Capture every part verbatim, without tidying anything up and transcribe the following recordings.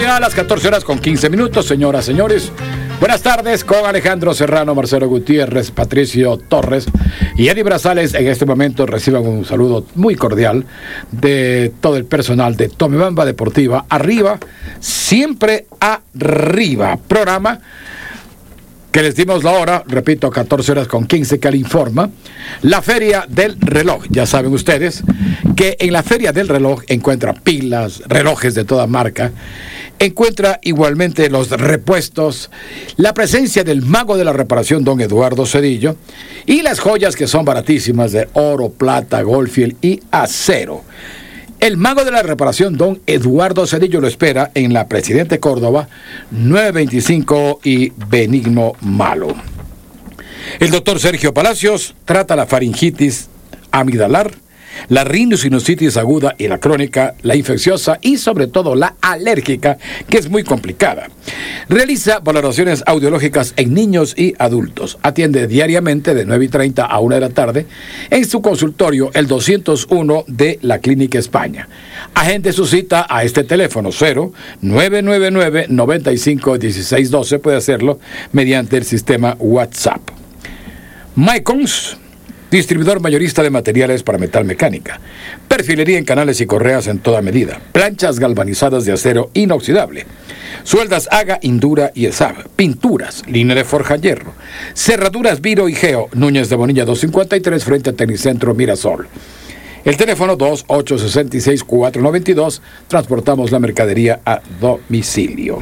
ya a las catorce horas con quince minutos, señoras, señores. Buenas tardes con Alejandro Serrano, Marcelo Gutiérrez, Patricio Torres y Eddie Brazales. En este momento reciban un saludo muy cordial de todo el personal de Tomebamba Deportiva. Arriba, siempre arriba. Programa que les dimos la hora, repito, catorce horas con quince, que le informa la Feria del Reloj. Ya saben ustedes que en la Feria del Reloj encuentra pilas, relojes de toda marca, encuentra igualmente los repuestos, la presencia del mago de la reparación, don Eduardo Cedillo, y las joyas que son baratísimas de oro, plata, goldfield y acero. El mago de la reparación, don Eduardo Cedillo, lo espera en la Presidente Córdoba, nueve veinticinco y Benigno Malo. El doctor Sergio Palacios trata la faringitis amigdalar, la rhinosinusitis aguda y la crónica, la infecciosa y sobre todo la alérgica, que es muy complicada. Realiza valoraciones audiológicas en niños y adultos. Atiende diariamente de nueve y treinta a una de la tarde en su consultorio, el doscientos uno de la Clínica España. Agende su cita a este teléfono cero nueve nueve nueve, nueve cinco, uno seis uno dos. Puede hacerlo mediante el sistema WhatsApp. Mycons, distribuidor mayorista de materiales para metal mecánica, perfilería en canales y correas en toda medida, planchas galvanizadas de acero inoxidable, sueldas Haga, Indura y ESAB, pinturas, línea de forja hierro, cerraduras Viro y Geo, Núñez de Bonilla doscientos cincuenta y tres frente a Tecnicentro Mirasol. El teléfono dos ocho seis seis, cuatro nueve dos, transportamos la mercadería a domicilio.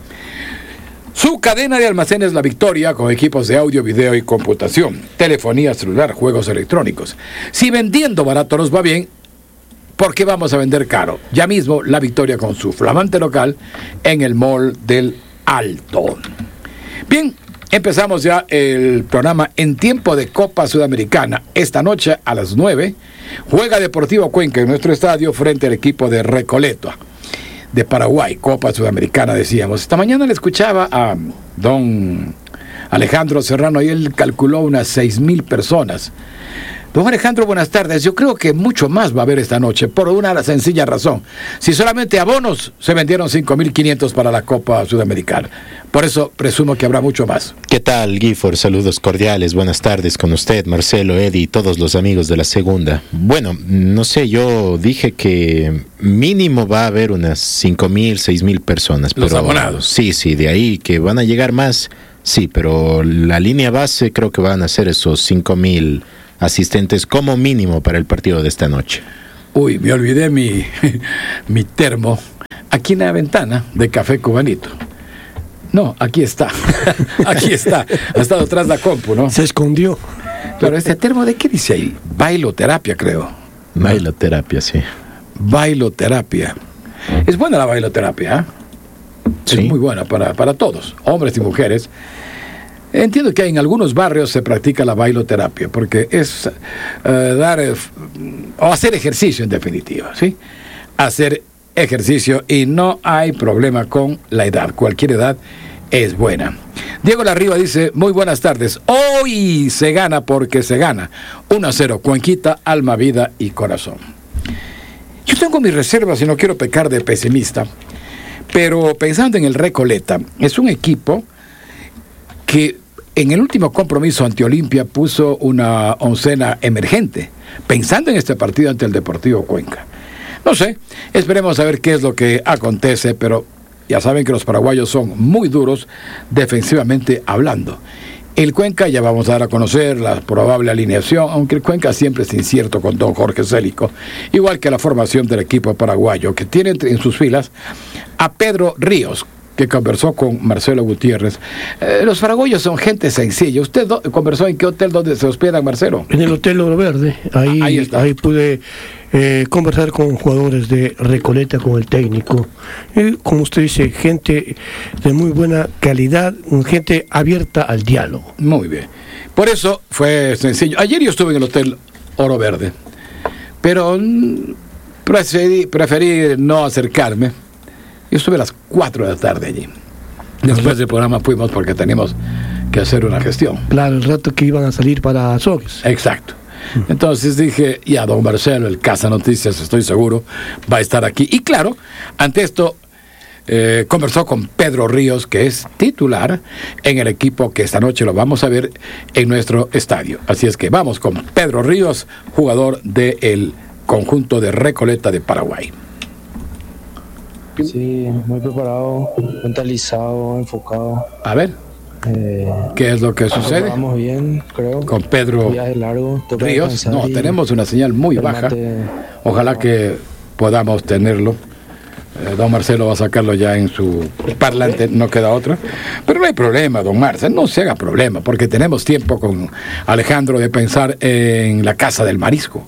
Su cadena de almacenes La Victoria, con equipos de audio, video y computación, telefonía celular, juegos electrónicos. Si vendiendo barato nos va bien, ¿por qué vamos a vender caro? Ya mismo La Victoria con su flamante local en el Mall del Alto. Bien, empezamos ya el programa en tiempo de Copa Sudamericana. Esta noche a las nueve juega Deportivo Cuenca en nuestro estadio frente al equipo de Recoleto de Paraguay, Copa Sudamericana, decíamos. Esta mañana le escuchaba a don Alejandro Serrano y él calculó unas seis mil personas. Don Alejandro, buenas tardes. Yo creo que mucho más va a haber esta noche, por una sencilla razón. Si solamente abonos se vendieron cinco mil quinientos para la Copa Sudamericana. Por eso presumo que habrá mucho más. ¿Qué tal, Gifford? Saludos cordiales. Buenas tardes con usted, Marcelo, Eddie y todos los amigos de la segunda. Bueno, no sé, yo dije que mínimo va a haber unas cinco mil, seis mil personas. Los pero, abonados. Sí, sí, de ahí que van a llegar más. Sí, pero la línea base creo que van a ser esos cinco mil asistentes como mínimo para el partido de esta noche. Uy, me olvidé mi, mi termo aquí en la ventana de Café Cubanito. No, aquí está. Aquí está. Ha estado atrás de la compu, ¿no? Se escondió. Pero este termo, ¿de qué dice ahí? Bailoterapia, creo. Bailoterapia, sí. Bailoterapia. Es buena la bailoterapia, ¿eh? Sí. Es muy buena para, para todos, hombres y mujeres. Entiendo que en algunos barrios se practica la bailoterapia, porque es uh, dar uh, o hacer ejercicio en definitiva, ¿sí? Hacer ejercicio y no hay problema con la edad. Cualquier edad es buena. Diego Larriba dice, muy buenas tardes. Hoy se gana porque se gana. uno a cero, Cuenquita, alma, vida y corazón. Yo tengo mis reservas y no quiero pecar de pesimista, pero pensando en el Recoleta, es un equipo que en el último compromiso ante Olimpia puso una oncena emergente, pensando en este partido ante el Deportivo Cuenca. No sé, esperemos a ver qué es lo que acontece, pero ya saben que los paraguayos son muy duros defensivamente hablando. El Cuenca, ya vamos a dar a conocer la probable alineación, aunque el Cuenca siempre es incierto con don Jorge Célico, igual que la formación del equipo paraguayo, que tiene en sus filas a Pedro Ríos, que conversó con Marcelo Gutiérrez. Eh, los paraguayos son gente sencilla. ¿Usted do- conversó en qué hotel donde se hospedan, Marcelo? En el Hotel Oro Verde. Ahí, Ah, ahí está. ahí pude eh, conversar con jugadores de Recoleta, con el técnico. Y, como usted dice, gente de muy buena calidad, gente abierta al diálogo. Muy bien. Por eso fue sencillo. Ayer yo estuve en el Hotel Oro Verde, pero mm, preferí, preferí no acercarme. Yo estuve a las cuatro de la tarde allí. Después del programa fuimos porque teníamos que hacer una gestión. Claro, el rato que iban a salir para Azogues. Exacto. Entonces dije, ya don Marcelo, el Casa Noticias, estoy seguro, va a estar aquí. Y claro, ante esto, eh, conversó con Pedro Ríos, que es titular en el equipo que esta noche lo vamos a ver en nuestro estadio. Así es que vamos con Pedro Ríos, jugador del conjunto de Recoleta de Paraguay. Sí, muy preparado, mentalizado, enfocado. A ver, eh, ¿qué es lo que sucede? Vamos bien, creo. Con Pedro Viaje largo, toca Ríos. No, y tenemos una señal muy el baja. mate- Ojalá que podamos tenerlo. Eh, don Marcelo va a sacarlo ya en su parlante, no queda otra. Pero no hay problema, don Marcelo, no se haga problema, porque tenemos tiempo con Alejandro de pensar en la Casa del Marisco.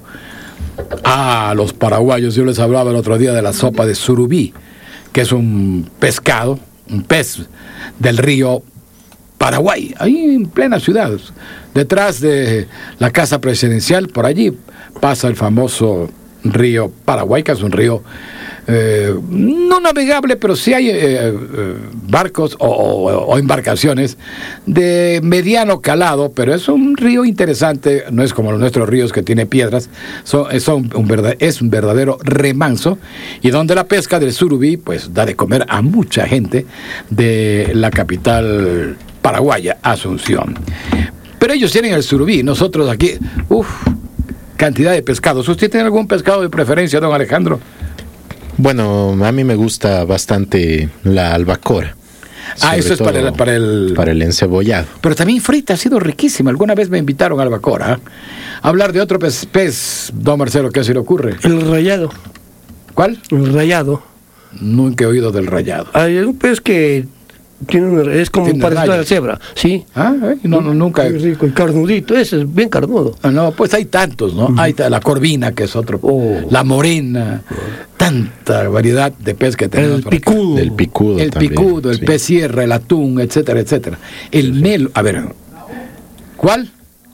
Ah, los paraguayos, yo les hablaba el otro día de la sopa de surubí, que es un pescado, un pez del río Paraguay, ahí en plena ciudad, detrás de la casa presidencial, por allí pasa el famoso río Paraguay, que es un río eh, no navegable, pero sí hay eh, eh, barcos o, o, o embarcaciones de mediano calado, pero es un río interesante, no es como los nuestros ríos que tiene piedras, son, son un verdad, es un verdadero remanso, y donde la pesca del surubí pues da de comer a mucha gente de la capital paraguaya, Asunción. Pero ellos tienen el surubí, nosotros aquí, uff, cantidad de pescados. ¿Usted tiene algún pescado de preferencia, don Alejandro? Bueno, a mí me gusta bastante la albacora. Ah, eso es para el, para el... Para el encebollado. Pero también frita, ha sido riquísima. Alguna vez me invitaron a albacora. ¿eh? A hablar de otro pez, pez, don Marcelo, ¿qué se le ocurre? El rayado. ¿Cuál? El rayado. Nunca he oído del rayado. Hay un pez que tiene un, es como Tiene parecido a la rayas. cebra, sí. Ah, eh, no, no, nunca. Muy rico, el carnudito, ese es bien carnudo. Ah, no, pues hay tantos, ¿no? Ujú. Hay ta- la corvina, que es otro. Oh. La morena. Tanta variedad de pez que tenemos. El por acá. picudo. El picudo El también, picudo, el sí. pez sierra, el atún, etcétera, etcétera. El melo, a ver, ¿cuál?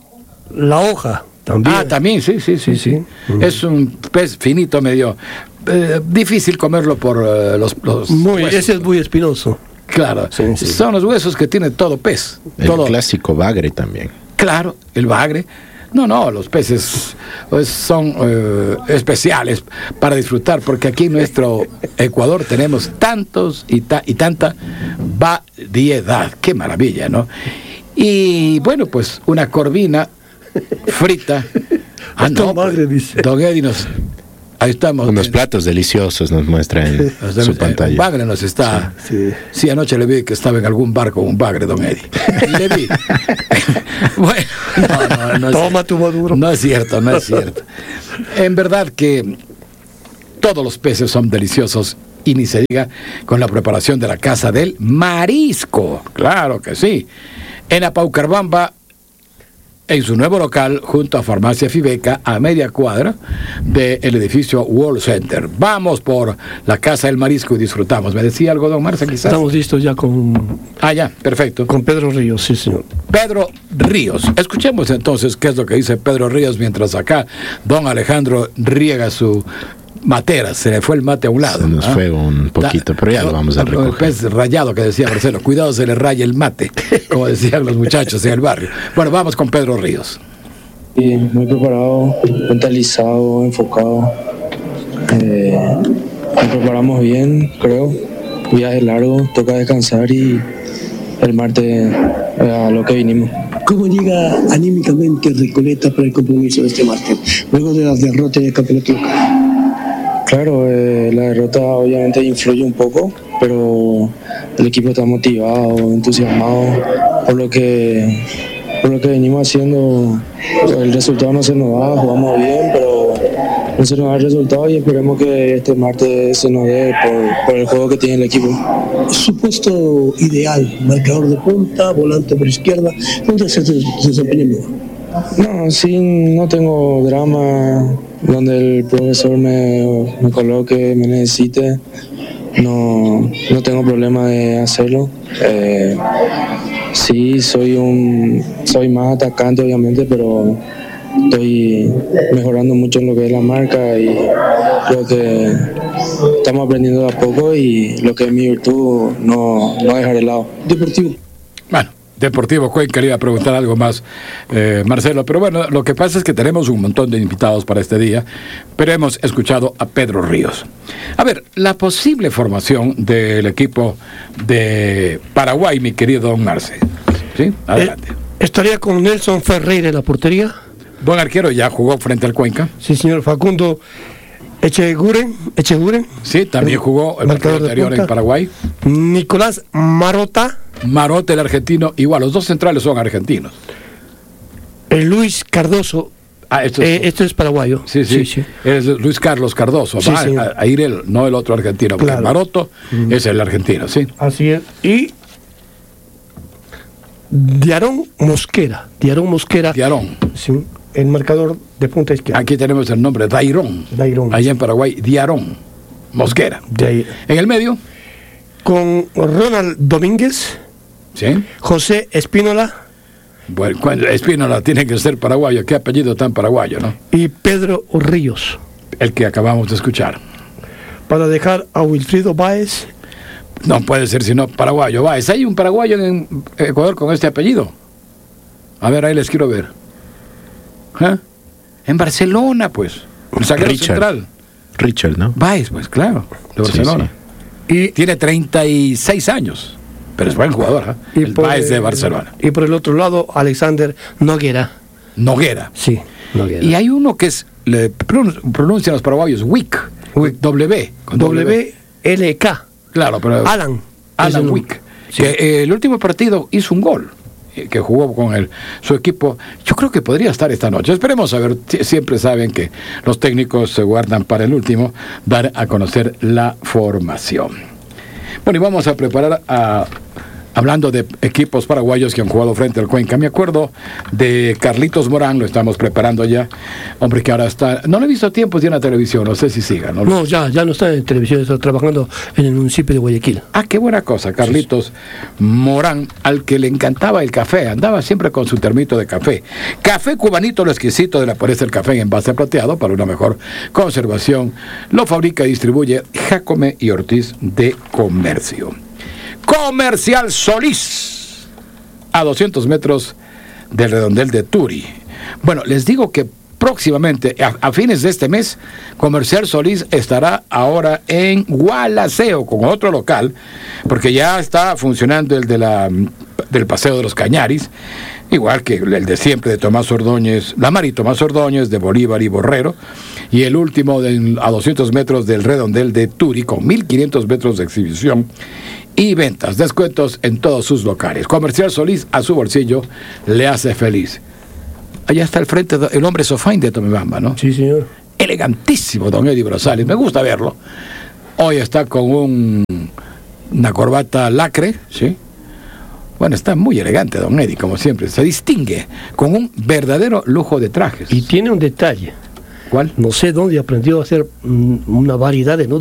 La hoja, también. Ah, también, sí, sí, sí, sí. sí. Es un pez finito, medio eh, difícil comerlo por eh, los, los Muy, huesos. ese es muy espinoso. Claro, Sí, sí. son los huesos que tiene todo pez. El todo, clásico bagre también. claro, el bagre. No, no, los peces pues, son eh, especiales para disfrutar, porque aquí en nuestro Ecuador tenemos tantos y, ta- y tanta variedad. Qué maravilla, ¿no? Y bueno, pues una corvina frita. Ah, Hasta no, bagre, pues, dice. don Eddie nos... Ahí estamos. Unos platos deliciosos nos muestra en Nos- su eh, pantalla. Un bagre nos está... Sí. Sí, anoche le vi que estaba en algún barco un bagre, don Eddie. Le vi. Bueno, no, no, no es, Toma tu maduro. no es cierto, no es cierto. En verdad que todos los peces son deliciosos, y ni se diga con la preparación de la Casa del Marisco. Claro que sí. En Apaucarbamba, en su nuevo local, junto a Farmacia Fibeca, a media cuadra del edificio World Center. Vamos por la Casa del Marisco y disfrutamos. ¿Me decía algo, don Marce, quizás? Estamos listos ya con, Ah, ya, perfecto. con Pedro Ríos, sí, señor. Pedro Ríos. Escuchemos entonces qué es lo que dice Pedro Ríos mientras acá don Alejandro riega su matera. Se le fue el mate a un lado. Se nos ¿ah? fue un poquito, pero ya lo vamos a El recoger. pez rayado que decía Marcelo. Cuidado, se le raya el mate, como decían los muchachos en el barrio. Bueno, vamos con Pedro Ríos. Sí, muy preparado, mentalizado, enfocado. Eh, nos preparamos bien, creo. Viaje largo, toca descansar y el martes eh, a lo que vinimos. ¿Cómo llega anímicamente Recoleta para el compromiso de este martes, luego de la derrota del campeonato local? Claro, eh, la derrota obviamente influye un poco, pero el equipo está motivado, entusiasmado por lo que por lo que venimos haciendo. El resultado no se nos da, jugamos bien, pero no se nos da el resultado y esperemos que este martes se nos dé por, por el juego que tiene el equipo. Su puesto ideal, marcador de punta, volante por izquierda, ¿dónde se se desempeña mejor? No, sí, no tengo drama donde el profesor me, me coloque, me necesite. No, no tengo problema de hacerlo. Eh, sí, soy un, soy más atacante obviamente, pero estoy mejorando mucho en lo que es la marca y creo que estamos aprendiendo de a poco y lo que es mi virtud no, no dejar de lado. Deportivo. Bueno, Deportivo Cuenca. Le iba a preguntar algo más, eh, Marcelo, pero bueno, lo que pasa es que tenemos un montón de invitados para este día, pero hemos escuchado a Pedro Ríos. A ver, la posible formación del equipo de Paraguay, mi querido don Marce. ¿Sí? Adelante. Eh, estaría con Nelson Ferreira en la portería. Buen arquero, ya jugó frente al Cuenca. Sí, señor. Facundo Echeguren, Echeguren. Sí, también jugó el partido anterior en Paraguay. Nicolás Marota. Marota, el argentino, igual, los dos centrales son argentinos. El Luis Cardoso. Ah, esto es, eh, esto es paraguayo. Sí, sí, sí, sí. Es Luis Carlos Cardoso. Sí, Va sí. a, a ir el, no el otro argentino, porque claro. Maroto mm. es el argentino, sí. Así es. Y Diarón Mosquera. Diarón Mosquera. Diarón. Sí. El marcador de punta izquierda. Aquí tenemos el nombre, Dairón. Dairón. Allá en Paraguay, Diarón Mosquera. De ahí. En el medio. Con Ronald Domínguez. Sí. José Espínola. Bueno, cuando Espínola tiene que ser paraguayo. ¿Qué apellido tan paraguayo, no? Y Pedro Ríos. El que acabamos de escuchar. Para dejar a Wilfrido Báez. No puede ser sino paraguayo. Báez. ¿Hay un paraguayo en Ecuador con este apellido? A ver, ahí les quiero ver. ¿Eh? En Barcelona, pues. El zaguero central. Richard, ¿no? Báez, pues, claro. De Barcelona. Sí, sí. Y tiene treinta y seis años. Pero es buen jugador, ¿eh? Y el por, Báez de Barcelona. Y por el otro lado, Alexander Noguera. Noguera. Sí, Noguera. Y hay uno que es, le pronuncian los paraguayos, Wick. Wick. W. Con W L K. Claro, pero. Alan. Alan Wick. Sí. Que eh, el último partido hizo un gol. Que jugó con el, su equipo. Yo creo que podría estar esta noche. Esperemos a ver. Siempre saben que los técnicos se guardan para el último dar a conocer la formación. Bueno, y vamos a preparar a... Hablando de equipos paraguayos que han jugado frente al Cuenca, me acuerdo de Carlitos Morán, lo estamos preparando ya, hombre que ahora está, no lo he visto a tiempo ya en la televisión, no sé si siga. No, no ya, ya no está en televisión, está trabajando en el municipio de Guayaquil. Ah, qué buena cosa, Carlitos sí, sí. Morán, al que le encantaba el café, andaba siempre con su termito de café. Café cubanito, lo exquisito de la pureza del café en envase plateado para una mejor conservación. Lo fabrica y distribuye Jacome y Ortiz de Comercio. Comercial Solís, a doscientos metros del redondel de Turi. Bueno, les digo que próximamente, a, a fines de este mes, Comercial Solís estará ahora en Gualaceo con otro local, porque ya está funcionando el de la, del Paseo de los Cañaris, igual que el de siempre de Tomás Ordóñez, La Mar y Tomás Ordóñez, de Bolívar y Borrero, y el último de, a doscientos metros del redondel de Turi, con mil quinientos metros de exhibición y ventas, descuentos en todos sus locales. Comercial Solís, a su bolsillo le hace feliz. Allá está al frente el hombre Sofain de Tomebamba, ¿no? Sí, señor. Elegantísimo, don Eddie Brosales, me gusta verlo. Hoy está con un, una corbata lacre, ¿sí? Bueno, está muy elegante, don Eddie, como siempre. Se distingue con un verdadero lujo de trajes. Y tiene un detalle. ¿Cuál? No sé dónde aprendió a hacer una variedad de nudos.